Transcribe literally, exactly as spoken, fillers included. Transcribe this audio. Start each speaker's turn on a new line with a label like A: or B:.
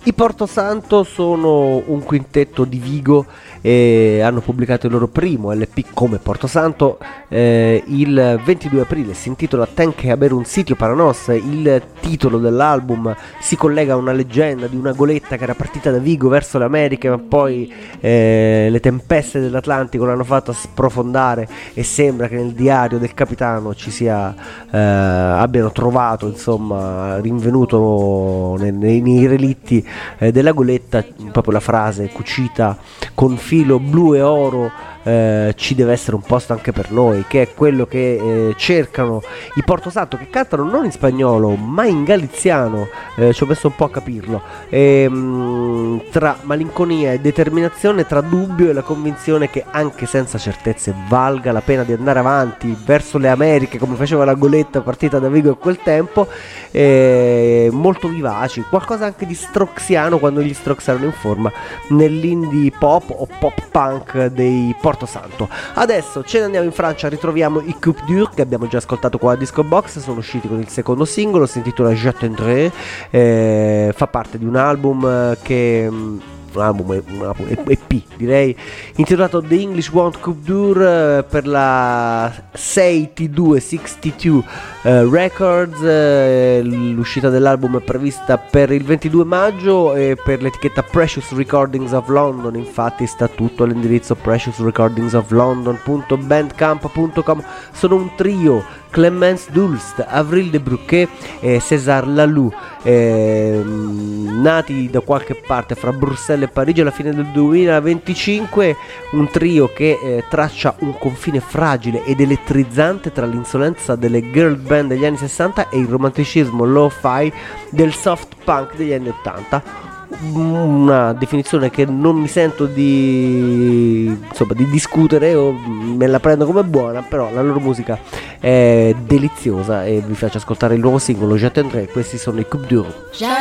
A: I Portosanto sono un quintetto di Vigo e hanno pubblicato il loro primo L P come Portosanto eh, il ventidue aprile. Si intitola Ten que haber un sitio para nós. Il titolo dell'album si collega a una leggenda di una goletta che era partita da Vigo verso le Americhe, ma poi eh, le tempeste dell'Atlantico l'hanno fatta sprofondare e sembra che nel diario del capitano ci sia eh, abbiano trovato, insomma, rinvenuto nei, nei, nei relitti eh, della goletta proprio la frase cucita con filo blu e oro: eh, ci deve essere un posto anche per noi, che è quello che eh, cercano i Portosanto, che cantano non in spagnolo ma in galiziano. eh, ci ho messo un po' a capirlo, e, mh, tra malinconia e determinazione, tra dubbio e la convinzione che anche senza certezze valga la pena di andare avanti verso le Americhe, come faceva la goletta partita da Vigo a quel tempo. E molto vivaci, qualcosa anche di stroxiano quando gli Strokes erano in forma, nell'indie pop o pop punk dei Portosanto. Adesso ce ne andiamo in Francia, ritroviamo i Coup Dur, che abbiamo già ascoltato qua a Disco Box. Sono usciti con il secondo singolo, si intitola Je t'aimerai, eh, fa parte di un album che un album, un E P direi, intitolato The English Want Coup Dur, eh, per la sei T due sessantadue eh, Records. eh, l'uscita dell'album è prevista per il ventidue maggio e per l'etichetta Precious Recordings of London infatti sta tutto all'indirizzo precious recordings of london punto bandcamp punto com. Sono un trio: Clemence Dulst, Avril de Bruquet e César Laloux, eh, nati da qualche parte fra Bruxelles e Parigi alla fine del duemilaventicinque. Un trio che eh, traccia un confine fragile ed elettrizzante tra l'insolenza delle girl band degli anni sessanta e il romanticismo lo-fi del soft punk degli anni ottanta. Una definizione che non mi sento di insomma di discutere, o me la prendo come buona, però la loro musica è deliziosa e vi faccio ascoltare il nuovo singolo Je t'aimerai. Questi sono i Coup Dur.